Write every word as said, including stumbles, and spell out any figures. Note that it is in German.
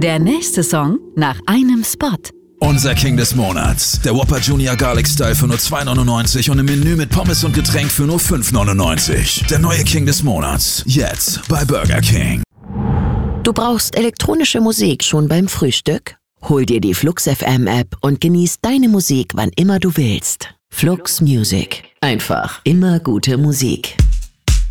Der nächste Song nach einem Spot. Unser King des Monats. Der Whopper Junior Garlic Style für nur zwei neunundneunzig und im Menü mit Pommes und Getränk für nur fünf neunundneunzig. Der neue King des Monats. Jetzt bei Burger King. Du brauchst elektronische Musik schon beim Frühstück? Hol dir die Flux F M App und genieß deine Musik, wann immer du willst. Flux Music. Einfach immer gute Musik.